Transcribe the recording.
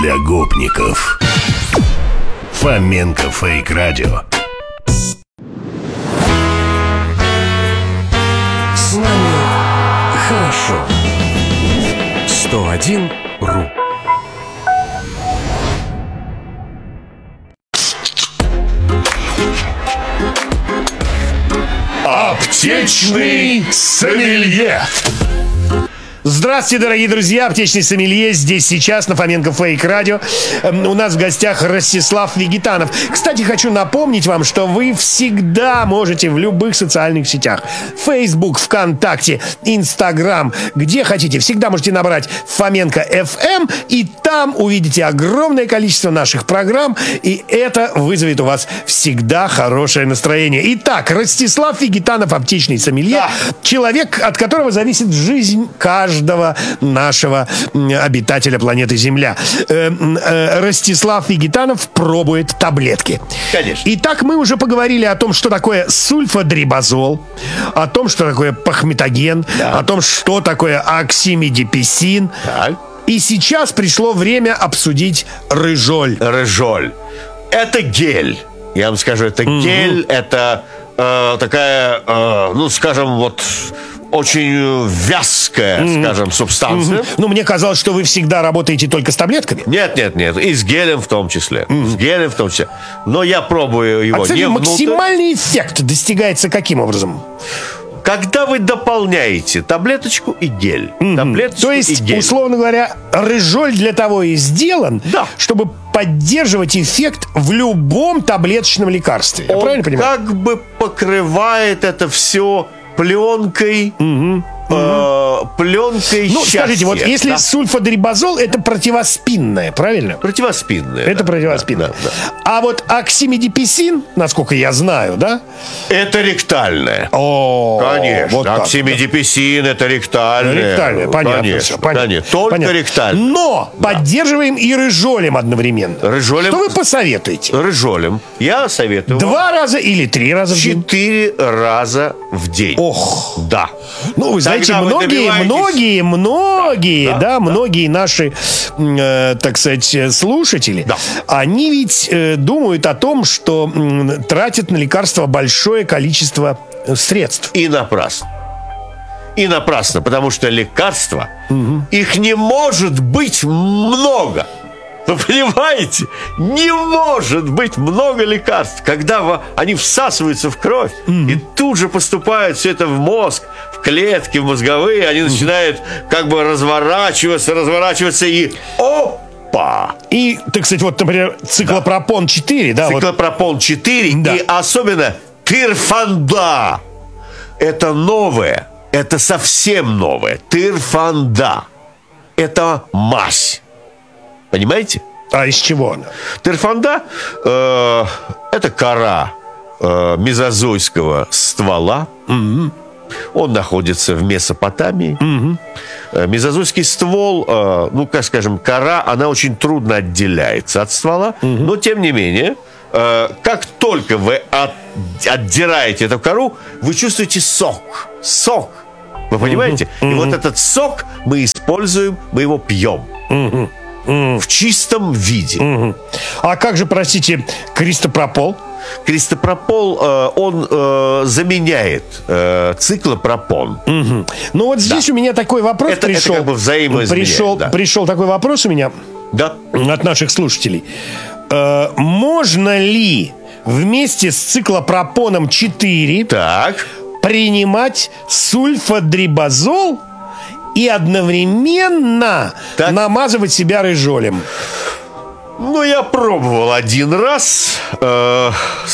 для гопников. Фоменко Фейк Радио. С нами хорошо. 101.ру. Аптечный сомелье. Здравствуйте, дорогие друзья, аптечный сомелье здесь сейчас на Фоменко Фейк Радио. У нас в гостях Ростислав Вегетанов. Кстати, хочу напомнить вам, что вы всегда можете в любых социальных сетях: Facebook, ВКонтакте, Instagram, где хотите, всегда можете набрать Фоменко FM, и там увидите огромное количество наших программ, и это вызовет у вас всегда хорошее настроение. Итак, Ростислав Вегетанов, аптечный сомелье, да. Человек, от которого зависит жизнь каждого нашего обитателя планеты Земля. Ростислав Вегетанов пробует таблетки. Конечно. Итак, мы уже поговорили о том, что такое сульфадрибазол, о том, что такое пахметоген, да. О том, что такое оксимидипесин. Так. И сейчас пришло время обсудить рыжоль. Рыжоль. Это гель. Я вам скажу, это гель, это такая, ну, скажем, вот... очень вязкая, скажем, субстанция. Ну, мне казалось, что вы всегда работаете только с таблетками. Нет. И с гелем в том числе. С гелем в том числе. Но я пробую его кстати, не внутрь. Максимальный эффект достигается каким образом? Когда вы дополняете таблеточку и гель. Таблеточку То есть, и гель. условно говоря, рыжоль для того и сделан, да. чтобы поддерживать эффект в любом таблеточном лекарстве. Я правильно понимаю? Как бы покрывает это все пленкой, пленкой Ну, счастья. скажите, вот если сульфадрибазол, это противоспинное, правильно? Противоспинное. Это противоспинное. Да. А вот оксимидипесин, насколько я знаю, да? Это ректальное. О, конечно. вот так, оксимидипесин это ректальное. Ректальное, понятно. Конечно, Все, понятно. Конечно. Только понятно. ректальное. Но поддерживаем и рыжолем одновременно. Рыжолем. Что вы посоветуете? Рыжолем. Я советую 2 раза или 3 раза в день? 4 раза в день. Ох. Да. Ну, вы знаете, Тогда вы многие наши, так сказать, слушатели, они ведь думают о том, что тратят на лекарства большое количество средств. И напрасно. И напрасно, потому что лекарства, их не может быть много. Вы понимаете? Не может быть много лекарств. Когда они всасываются в кровь, и тут же поступает все это в мозг, в клетки, в мозговые, они начинают как бы разворачиваться и опа! И, так сказать, вот, например, циклопропон 4, да? Циклопропон 4, да. И особенно тирфанда. Это новое, это совсем новое. Тирфанда. Это мазь. Понимаете? А из чего она? Тирфанда это кора мезозойского ствола. Он находится в Месопотамии. Мезозойский ствол, ну, как скажем, кора, она очень трудно отделяется от ствола. Но, тем не менее, как только вы отдираете эту кору, вы чувствуете сок. Сок. Вы понимаете? И вот этот сок мы используем, мы его пьем. В чистом виде. А как же, простите, кристопропол? Кристопропол, он заменяет циклопропон. Ну вот здесь у меня такой вопрос пришел. Это как бы взаимоизменяет. Пришел такой вопрос у меня от наших слушателей. Можно ли вместе с циклопропоном 4 принимать сульфадрибазол и одновременно намазывать себя рыжолем? Ну, я пробовал один раз.